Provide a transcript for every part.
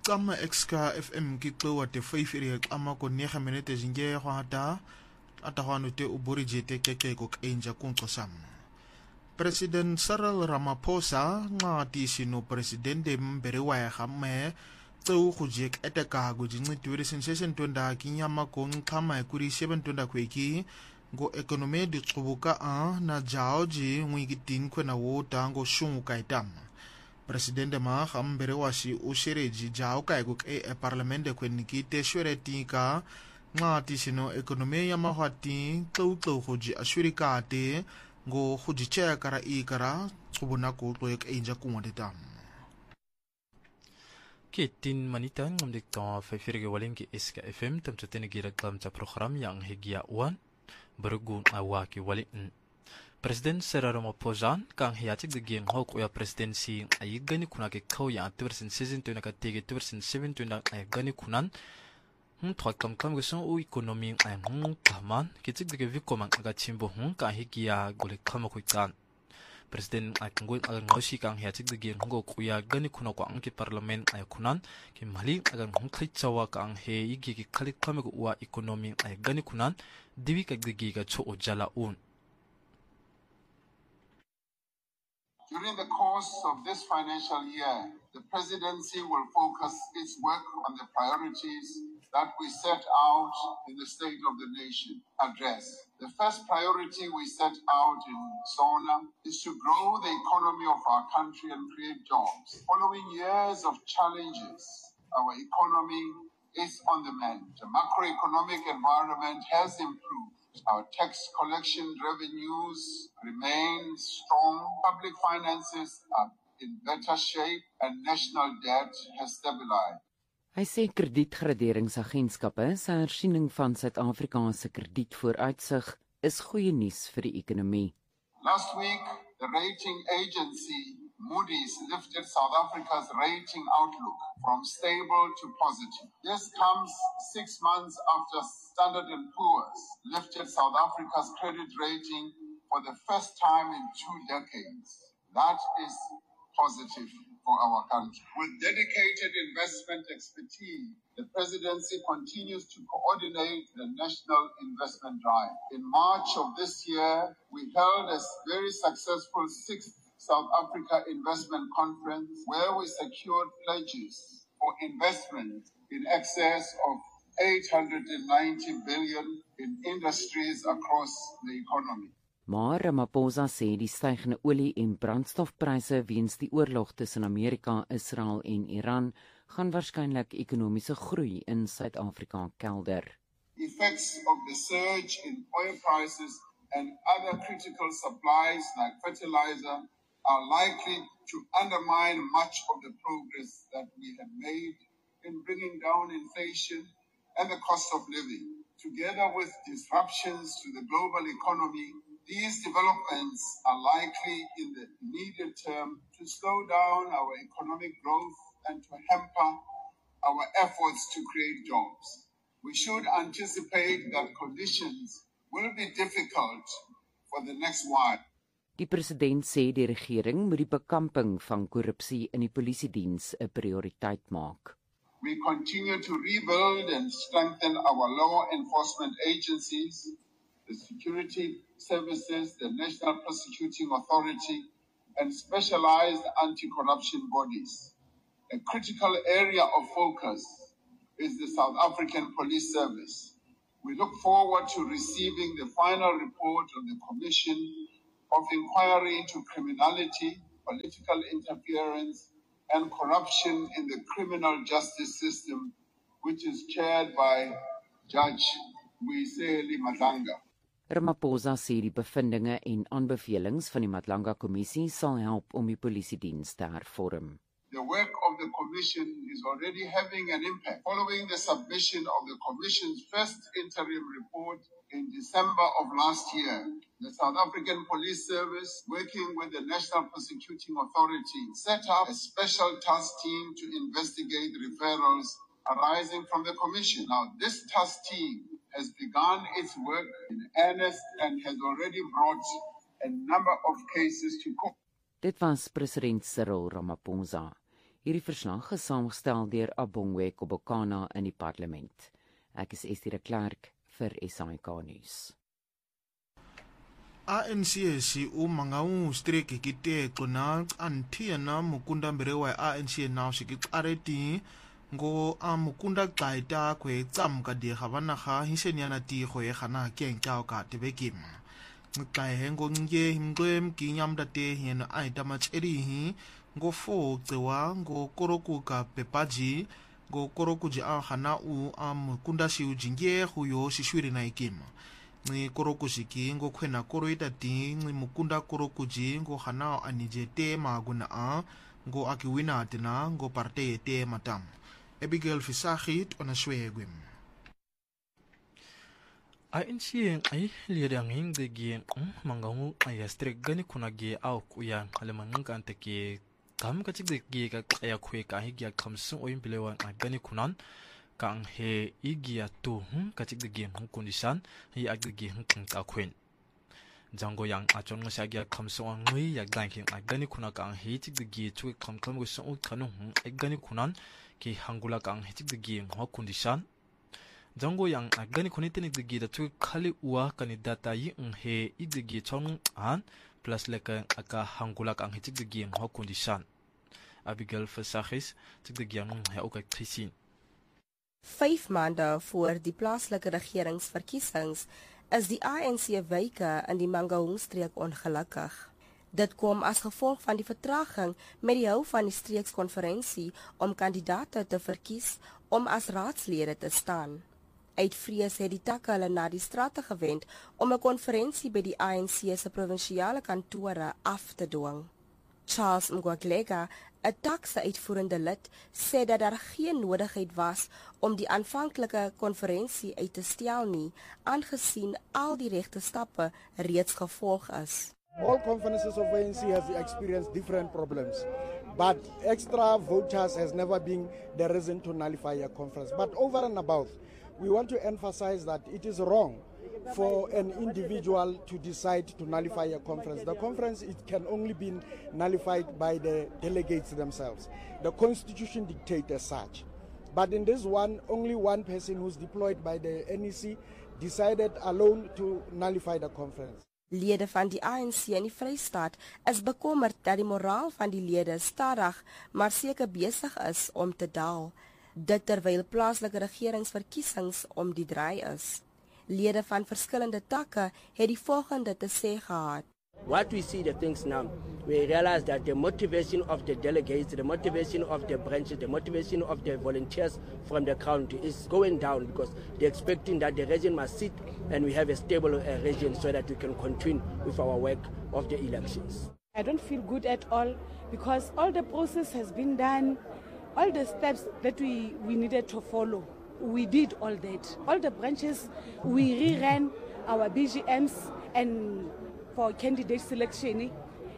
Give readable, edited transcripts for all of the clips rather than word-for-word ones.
Kama exka FM kitlo te 5 iri ama ko 9 minute zinge hwata atahwanu te uborije te keke ko enja kunqosam. President Cyril Ramaphosa ngati sino presidente mbere wa gamme tso go jek eteka go jinqitwere sensation tonda kinyama ko nqama kuri 7 tonda kweki go economy di tsubuka na jaoji ngwikitin kwena wota ngo shungu kaitama. Presidente ma gambere wa si o shereji jao ka go e parlamente kweniki te shweretika ngati sino economy ya mahwati tlo go ji ashurika te go go ji chekara ikara tsubuna ko to ek enja kumodeta Kitin manita ngamdik to fefirge walingi iska FM tamtutene gira klamta program yang higia wan bergun awaki walin President Cyril Ramaphosa kang hiatik de geng hok ya presidensi ay gani kuna ke kau ya tuversin season to naka tege tuversin 7 to na ay gani kunan thok kam gusun u economy ay kaman kitik de vi komang aga chimbo ka higia gole kama kuitan President ay ngoi aga ngosi kang hiatik de geng go kuya gani kuna ko ang ki parliament ay kunan ki mali aga khai chawa kang he igi ki khali kama ko wa economy ay gani kunan diwi ka de gi ga cho jala un During the course of this financial year, the presidency will focus its work on the priorities that we set out in the State of the Nation address. The first priority we set out in SONA is to grow the economy of our country and create jobs. Following years of challenges, our economy is on the mend. The macroeconomic environment has improved. Our tax collection revenues remain strong, public finances are in better shape, and national debt has stabilized. Hy sê kredietgraderingsagentskappe se hersiening van Suid-Afrikaanse kredietvooruitsig is goeie nuus vir die ekonomie. Last week, the rating agency Moody's lifted South Africa's rating outlook from stable to positive. This comes 6 months after Standard & Poor's lifted South Africa's credit rating for the first time in 2 decades. That is positive for our country. With dedicated investment expertise, the presidency continues to coordinate the national investment drive. In March of this year, we held a very successful 6th South Africa Investment Conference where we secured pledges for investment in excess of 890 billion in industries across the economy. Maar Ramaphosa sê die stygende olie- en brandstofpryse weens die oorlog tussen Amerika, Israel en Iran gaan waarskynlik ekonomiese groei in Suid-Afrika kelder. Effects of the surge in oil prices and other critical supplies like fertilizer are likely to undermine much of the progress that we have made in bringing down inflation and the cost of living. Together with disruptions to the global economy, these developments are likely in the immediate term to slow down our economic growth and to hamper our efforts to create jobs. We should anticipate that conditions will be difficult for the next while. Die president sê die regering moet die bekamping van korrupsie in die polisiediens 'n prioriteit maak. We continue to rebuild and strengthen our law enforcement agencies, the security services, the National Prosecuting Authority, and specialized anti-corruption bodies. A critical area of focus is the South African Police Service. We look forward to receiving the final report of the Commission of Inquiry into Criminality, Political Interference, and Corruption in the Criminal Justice System, which is chaired by Judge Mwiseli Madlanga. Ramaphosa sê die bevindinge en aanbevelings van die Madlanga-kommissie sal help om die polisiediens te hervorm. The work of the Commission is already having an impact. Following the submission of the Commission's first interim report in December of last year, the South African Police Service, working with the National Prosecuting Authority, set up a special task team to investigate referrals arising from the Commission. Now, this task team has begun its work in earnest and has already brought a number of cases to court. Dit was president Cyril Ramaphosa. Hierdie verslag is saamgestel deur Abongwe Kobokana in die parlement. Ek is Estie de Klerk vir SAK Nuus. ANC si umangau strike kite kona antiana mukunda mberewa ANC now sikitsareti ngo amukunda qaita kwe tsamka di gabana ga hiseniana ti go e gana ke nkao ka tebekim nqai hengo nge himqwe mkinyamda te hena aita macheri hi ngo fo tsewa ngo korokuka pepaji ngo korokuji a gana u amukunda si ujinge huyo sishwiri na ikima ni korokushiki ngo khwena koroita ti ni mukunda korokuji ngo gana anijete maguna a ngo akiwina tina ngo parte te matam Abigail Fisachit onashwegwem ANC ay lirang hindi gi mangangu ay strike gani kuna gi au kuya kalaman kante ki kam ka chig gi ka ay khwe ka hi gi khamsu oim bilewan gani kunan kang he igia tu ka chig gi kundisan hi ag gi ka khwen jango yang achon nga sya khamsu ngui yak dan ki gani kuna kang hi chig gi chu kham go so khanu gani kunan ki hangula kang hi chig gi kundisan jango yang gani kunite ni gi da chu khali uwa kanidata yi he idgi chong an plus leka aka hangula kang hi chig gi kundisan Abigail Fisachis chig gi he ook krisin 5 maande voor die plaaslike regeringsverkiesings is die ANC wyke in die Mangaung-streek ongelukkig. Dit kom as gevolg van die vertraging met die hou van die streekskonferensie om kandidate te verkies om as raadslede te staan. Uit vrees het die takke hulle na die strate gewend om 'n konferensie by die ANC se provinsiale kantore af te dwing. Charles Mgwaglega, 'n takse uitvoerende lid, sê dat daar geen nodigheid was om die aanvanklike konferensie uit te stel nie, aangesien al die regte stappe reeds gevolg is. All conferences of ANC have experienced different problems, but extra voters has never been the reason to nullify a conference. But over and above, we want to emphasize that it is wrong for an individual to decide to nullify a conference. The conference, it can only be nullified by the delegates themselves. The constitution dictates as such. But in this one, only one person who's deployed by the NEC decided alone to nullify the conference. Lede van die ANC in die Vrystaat is bekommerd dat die moraal van die lede stadig maar seker besig is om te daal. Dit terwyl plaaslike regeringsverkiesings om die draai is. Lede van verskillende takke het die volgende te sê gehad. What we see the things now, we realize that the motivation of the delegates, the motivation of the branches, the motivation of the volunteers from the county is going down because they're expecting that the region must sit and we have a stable region so that we can continue with our work of the elections. I don't feel good at all because all the process has been done, all the steps that we needed to follow. We did all that. All the branches, we reran our BGMs and for candidate selection.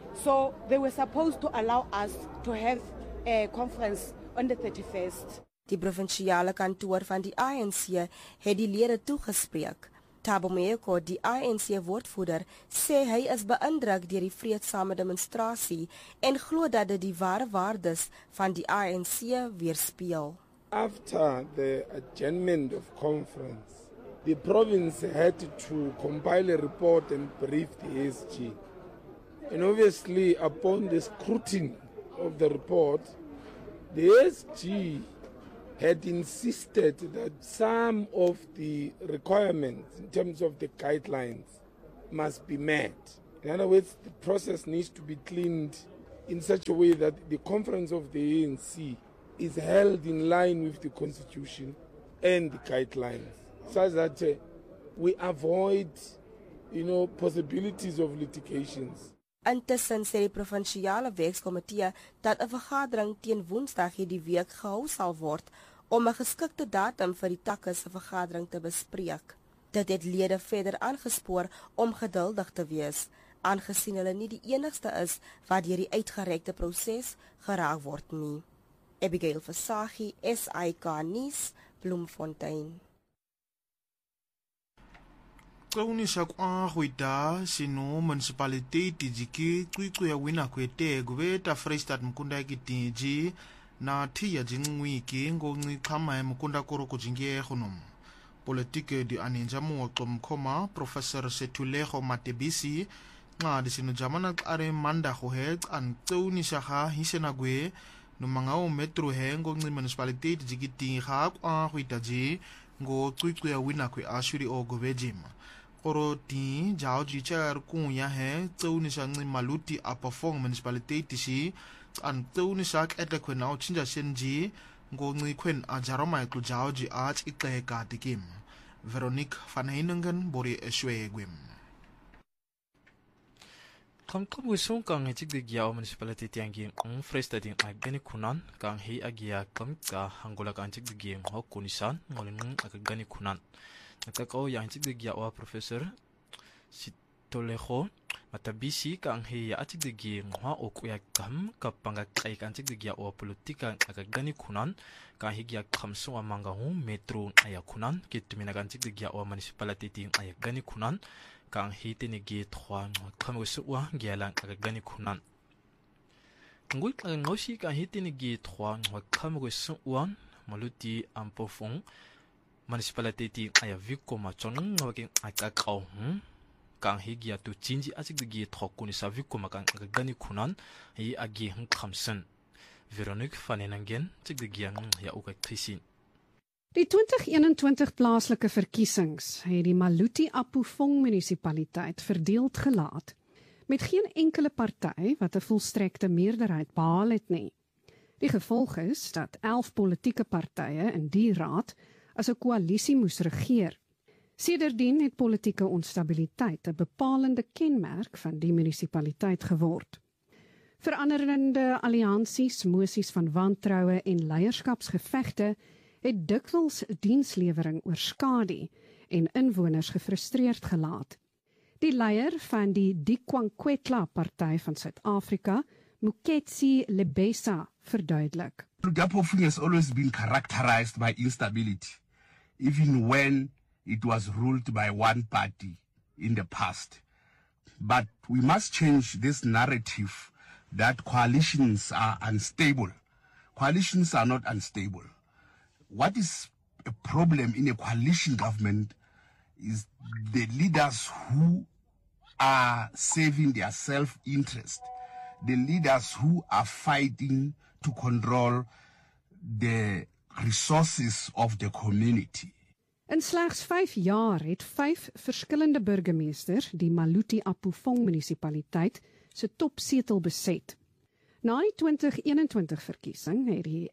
So they were supposed to allow us to have a conference on the 31st. Die provinsiale kantoor van die ANC het die lede toegespreek. Thabo Moeko, die ANC woordvoerder, sê hy is beïndruk deur die vreedsame demonstrasie en glo dat dit die ware waardes van die ANC weerspieël. After the adjournment of conference, the province had to compile a report and brief the SG. And obviously, upon the scrutiny of the report, the SG had insisted that some of the requirements in terms of the guidelines must be met. In other words, the process needs to be cleaned in such a way that the conference of the ANC is held in line with the constitution and the guidelines, such that we avoid, possibilities of litigations. Intussen sê die provinsiale wetskomitee dat 'n vergadering teen Woensdag hierdie week gehou sal word om 'n geskikte datum vir die takke se vergadering te bespreek. Dit het lede verder aangespoor om geduldig te wees, aangesien hulle nie die enigste is wat deur die uitgerekte proses geraak word nie. Abigail Fisachis, SAK Nuus, Bloemfontein. Kaunisha kwa huita sino municipality tijiki kuiku ya wina kwete gubeta Vrystaat mkunda kitiji na thiya jinwiki ngongixhama mukunda koro kujingie khunum politike di aninja muoxo mkhoma Professor Setulego Matebisi nxa disinujamana are manda hohe an tseunisha ha hisenagwe no mangao metro he ngongci municipality jigiti ha kwa huitaji ngo tsuitsua wina kwe ashuri o govejim koro ti jao ji char kunya he tseunisha ngi Maluti Apofong municipality tishi an tseunisha ete kwe nao chinja shenji ngongci kwen ajaroma ku jao ji ach iqeka tikim Veronique van Heiningen bori eswegwem Kamkamwisung kang hitigdigyaw municipality tiangin ang frestading agani kunan kang hi agya kamka hanggula kang hitigdigyang ho kunisan ngolin agani kunan. Nagtakaw yang hitigdigyaw Professor Setulego Matebisi kang hi hitigdigyang ho okuyak kam kapangakay kang hitigdigyaw politika agani kunan kang higya kamsung amangahu metro ayakunan kitumina kang hitigdigyaw municipality ting agani kunan kang hiti ni gi thwa khamwiswa gyalang agani kunan ngul ngoshi kang hiti ni gi thwa khamwiswa Maluti Apofong municipality ti aya viko ma chonung ngawking akakaw kang higya tu chinji asig gi thokuni sa viko ma kang agani kunan hi agi khamsen Veronique van Heiningen tigdigyang ya ukakrisin. Die 2021 plaaslike verkiesings het die Maluti Apofong munisipaliteit verdeeld gelaat, met geen enkele party wat 'n volstrekte meerderheid behaal het nie. Die gevolg is dat 11 politieke partye in die raad as 'n koalisie moes regeer. Sedertdien het politieke onstabiliteit 'n bepalende kenmerk van die munisipaliteit geword. Veranderende alliansies, mosies van wantroue en leierskapsgevegte het dikwels dienslewering oorskadu en inwoners gefrustreerd gelaat. Die leier van die Dikwankwetla party van Suid-Afrika, Moketsi Lebesa, verduidelik. Apofong has always been characterized by instability, even when it was ruled by one party in the past. But we must change this narrative that coalitions are unstable. Coalitions are not unstable. What is a problem in a coalition government is the leaders who are serving their self-interest, the leaders who are fighting to control the resources of the community. In slegs 5 jaar het 5 verskillende burgemeesters die Maluti Apofong munisipaliteit se topsetel beset. Na die 2021 verkiesing het die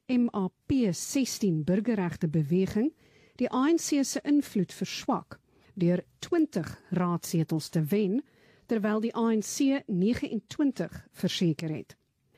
MAP16 burgerregte beweging die ANC se invloed verswak deur 20 raadsetels te wen, terwyl die ANC 29 verseker het.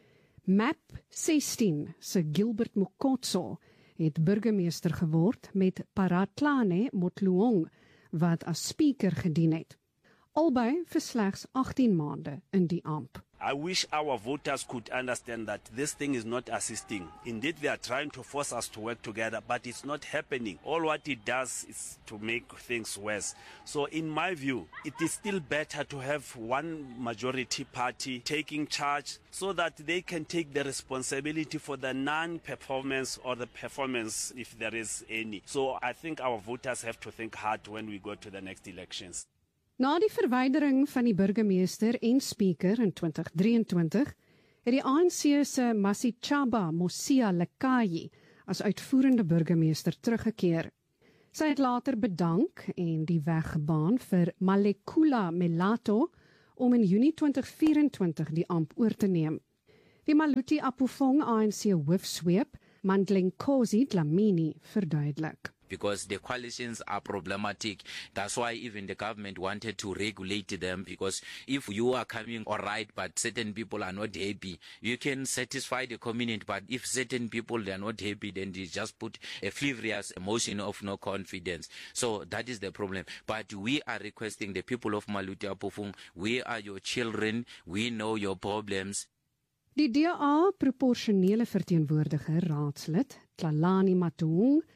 MAP16 se Gilbert Mokotso het burgemeester geword met Paratlane Motluong wat as speaker gedien het. Albei vir slegs 18 maande in die amp. I wish our voters could understand that this thing is not assisting. Indeed, they are trying to force us to work together, but it's not happening. All what it does is to make things worse. So in my view, it is still better to have one majority party taking charge so that they can take the responsibility for the non-performance or the performance if there is any. So I think our voters have to think hard when we go to the next elections. Na die verwydering van die burgemeester en speaker in 2023, het die ANC se Masichaba Mosia Lekayi as uitvoerende burgemeester teruggekeer. Sy het later bedank en die weg gebaan vir Malekula Melato om in Junie 2024 die amp oor te neem. Die Maluti Apofong ANC hoofsweep, Mandlenkosi Dlamini, verduidelik. Because the coalitions are problematic. That's why even the government wanted to regulate them, because if you are coming all right, but certain people are not happy, you can satisfy the community, but if certain people they are not happy, then they just put a frivolous emotion of no confidence. So that is the problem. But we are requesting the people of Maluti Apofong, we are your children, we know your problems. Die DA proporsionele verteenwoordiger raadslid, Tlalani Matuung,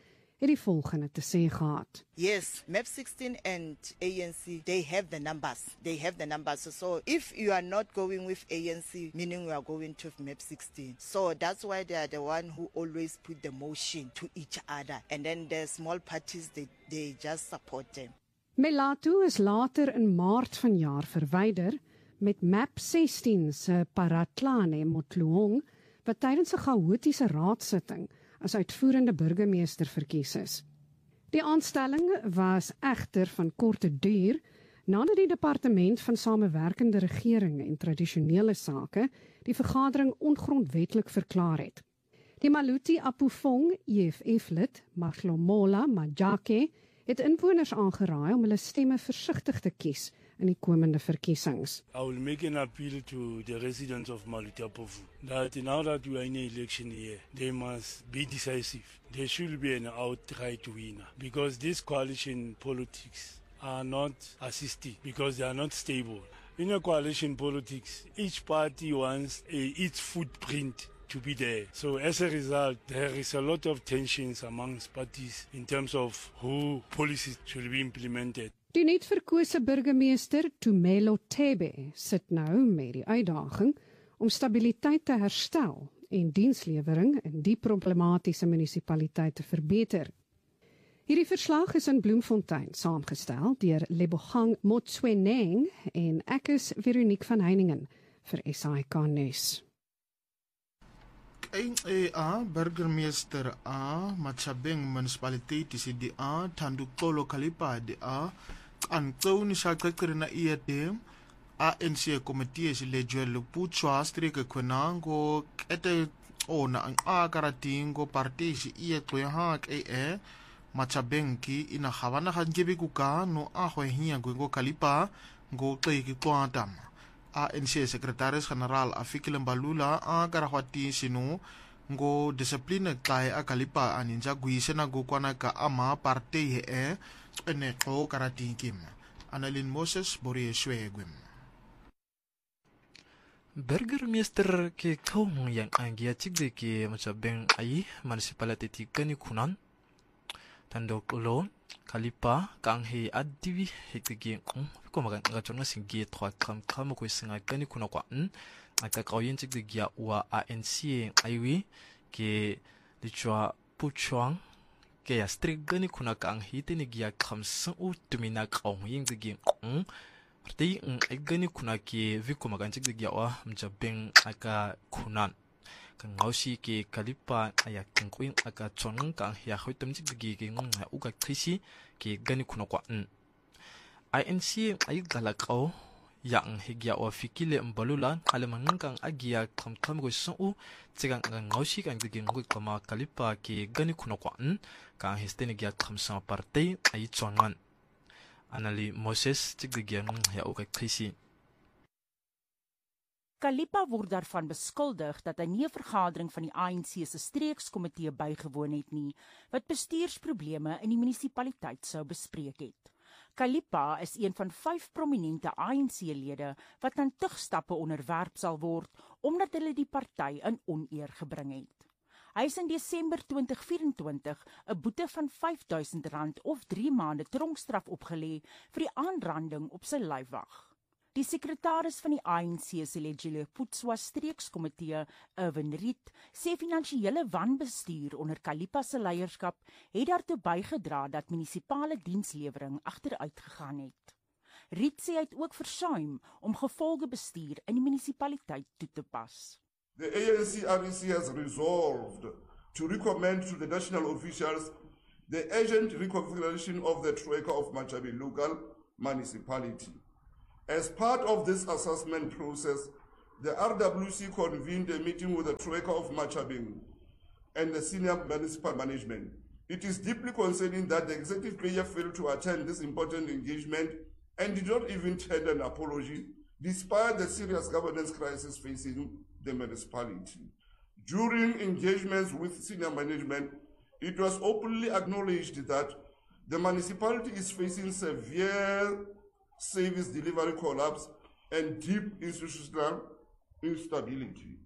het die volgende te sê gehad. Yes, MAP 16 and ANC, they have the numbers. They have the numbers. So if you are not going with ANC, meaning we are going to MAP 16. So that's why they are the one who always put the motion to each other. And then the small parties, they just support them. Melato is later in Maart vanjaar verwyder met MAP 16 se Paratlane Motloong, wat tydens 'n chaotiese raadsitting as uitvoerende burgemeester verkies is. Die aanstelling was egter van korte duur, nadat die Departement van Samewerkende Regering en Tradisionele Sake die vergadering ongrondwetlik verklaar het. Die Maluti Apufong EFF-lid, Mahlomola Majake, het inwoners aangeraai om hulle stemme versigtig te kies in die komende verkiesings. I will make an appeal to the residents of Maluti Apufong that now that we are in an election year, they must be decisive. There should be an outright winner because this coalition politics are not assisted because they are not stable. In a coalition politics, each party wants its footprint to be there. So as a result, there is a lot of tensions amongst parties in terms of who policies should be implemented. Die net verkose burgemeester Tumelo Tebe sit nou met die uitdaging om stabiliteit te herstel en dienslewering in die problematiese munisipaliteit te verbeter. Hierdie verslag is in Bloemfontein saamgestel deur Lebogang Motsweneng en ek is Veronique van Heiningen vir SAK Nuus. NA burgemeester A Machabeng municipaliteit is die A Thandukolo Kalipa die A Antsoni shaqeqere na iete ANC committee is lejuelo puchwa strike kwenango ete ona ang akaratingo party ietwe ha ke Machabeng ki ina khabana hanjebi kuka no ahwe hiya ngo Kalipa ngo xeki kwanta ANC Secretaris General Afikile Mbalula akarahwati sinu ngo discipline kai akalipa aninja guisena go kwana ka ama party ene ko karatinkim Annalyn Moses Borie Shwegwem Burgemeester ke kong yang angia tigde ke Machabeng ai municipality kani kunan tandok lo Kalipa kanghe adiwi hektige ko magan ngachonga singi 3 kram ko singa kani kuna kwa aka kauyen tigde gia wa ANC aiwi ke lichwa puchwang ke ya strigani kuna kanghe tini gia khamsa u tumina kaung ying dige parti gani kuna ke viko magan tigde gia wa Machabeng aka kunan Ngausi ke Kalipa aya kengkuin aka chonang kang ya hoitam jigi ke ngong uga krisi ke gani kuna kwa ANC ay galakao yang higya wa fikile mbalula alamangang kang agia kam go so tigang ngausi kang jigi ngoi kama Kalipa ke gani kuna kwa kang hestene gya khamsa party ay chongan Anali Moses jigi ngong ya uga krisi Kalipa word daarvan beskuldig dat hy nie 'n vergadering van die ANC se streekskomitee bygewoon het nie, wat bestuursprobleme in die munisipaliteit sou bespreek het. Kalipa is een van 5 prominente ANC-lede wat aan tugstappe onderwerp sal word, omdat hulle die party in oneer gebring het. Hy is in Desember 2024 'n boete van R5.000 of 3 maande tronkstraf opgelê vir die aanranding op sy lyfwag. Die sekretaris van die ANC se Legileputswa streekskomitee, Irwin Riet, sê finansiële wanbestuur onder Kalipa se leierskap het daartoe bygedra dat munisipale dienslewering agteruit gegaan het. Riet sê hy het ook versuim om gevolgebestuur in die munisipaliteit toe te pas. The ANC-REC has resolved to recommend to the national officials the urgent reconfiguration of the Troika of Machabeng local municipality. As part of this assessment process, the RWC convened a meeting with the Troika of Machabeng and the senior municipal management. It is deeply concerning that the executive mayor failed to attend this important engagement and did not even tender an apology, despite the serious governance crisis facing the municipality. During engagements with senior management, it was openly acknowledged that the municipality is facing severe service delivery collapse and deep institutional instability.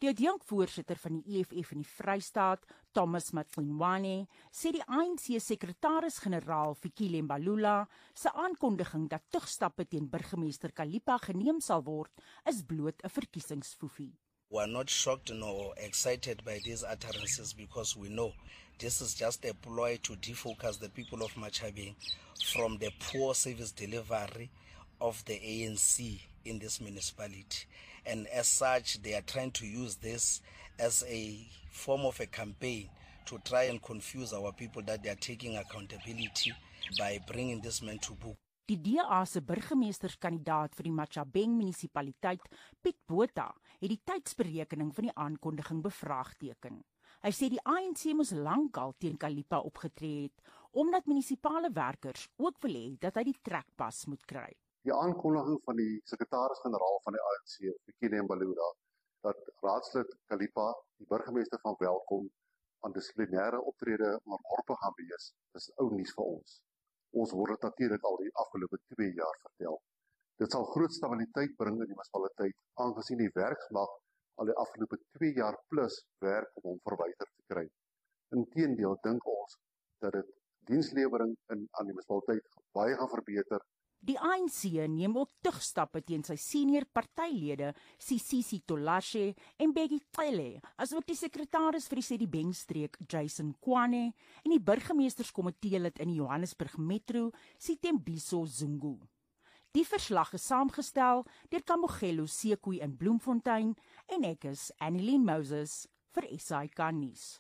Die adjunkvoorsitter van die EFF in die Vrystaat, Thomas Matlinwane, sê die ANC sekretaris-generaal Fikile Mbalula se aankondiging dat tugstappe teen burgemeester Kalipa geneem sal word, is bloot 'n verkiesingsfoefie. We are not shocked nor excited by these utterances because we know this is just a ploy to defocus the people of Machabeng from the poor service delivery of the ANC in this municipality. And as such, they are trying to use this as a form of a campaign to try and confuse our people that they are taking accountability by bringing this man to book. Die DA se burgemeesterskandidaat vir die Machabeng munisipaliteit, Piet Botha, het die tydsberekening van die aankondiging bevraagteken. Hy sê die ANC moes lankal teen Kalipa opgetree het, omdat munisipale werkers ook wil hê dat hy die trekpas moet kry. Die aankondiging van die sekretaris-generaal van die ANC, Fikile Mbalula, dat raadslid Kalipa, die burgemeester van Welkom, aan dissiplinêre optrede onderworpe gaan wees, is ou nuus vir ons. Ons word dit natuurlik al die afgelope 2 jaar vertel. Dit sal groot stabiliteit bring in die munisipaliteit, aangesien die werksmag al die afgelope 2 jaar plus werk om hom verwyder te kry. Inteendeel dink ons dat dit dienslewering aan die munisipaliteit baie gaan verbeter. Die ANC neem ook tugstappe teen sy senior partylede, Sisisi Tolashe en Bheki Cele, asook die sekretaris vir die Sedibeng-streek, Jason Kwane, en die burgemeesterskomitee lid in die Johannesburg Metro, Sitembiso Zungu. Die verslag is saamgestel deur Kamogelo Sekoe in Bloemfontein en ek is Annelien Moses vir SAK nuus.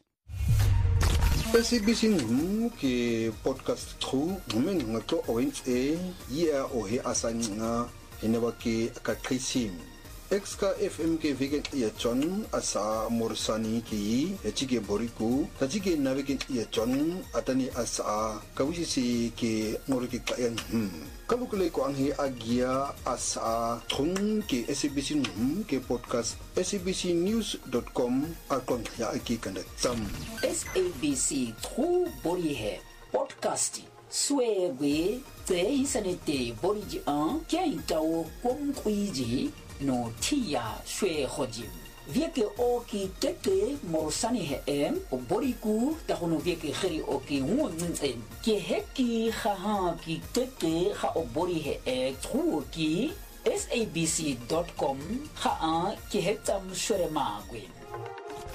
SABC ke podcast tru men ngato oins ya ohe asanga eneba ke kakrisim exka fm ke vegan ya John asa morsani ki echike boriku tajike navike ya John atani asa kawisi ke ngoriki kayan kalukule ko anghi agia asa thung ke SABC ke podcast sabcnews.com akon ya aki kandak sam SABC tru bori he podcast swebe te isanete bori ji an kaitao komkwiji no tia shwe khojim vieke oki teke morsani he oboriku tahono vieke khiri oki wonzen ke heki kha ki teke kha obori he truki sabc.com kha ki hetam shwe magwe